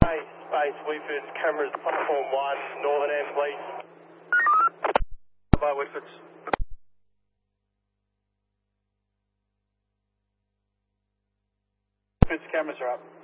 Space, Whitford's cameras, platform 1, northern end, please. By Whitford's. Whitford's cameras are up.